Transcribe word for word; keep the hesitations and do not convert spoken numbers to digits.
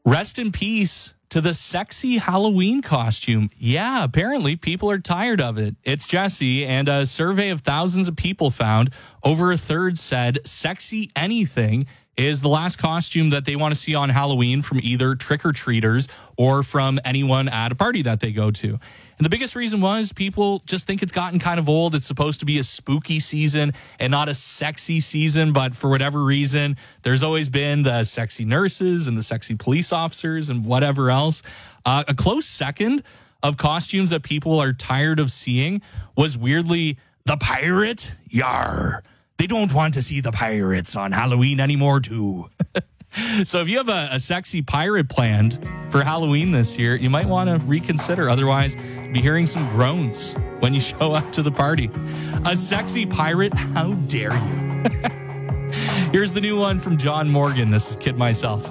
Rest in peace to the sexy Halloween costume. Yeah, apparently people are tired of it. It's Jesse, and a survey of thousands of people found over a third said sexy anything is the last costume that they want to see on Halloween from either trick-or-treaters or from anyone at a party that they go to. And the biggest reason was people just think it's gotten kind of old. It's supposed to be a spooky season and not a sexy season, but for whatever reason, there's always been the sexy nurses and the sexy police officers and whatever else. Uh, a close second of costumes that people are tired of seeing was weirdly the pirate. Yar. They don't want to see the pirates on Halloween anymore, too. So if you have a, a sexy pirate planned for Halloween this year, you might want to reconsider. Otherwise, you'll be hearing some groans when you show up to the party. A sexy pirate? How dare you? Here's the new one from John Morgan. This is Kid Myself.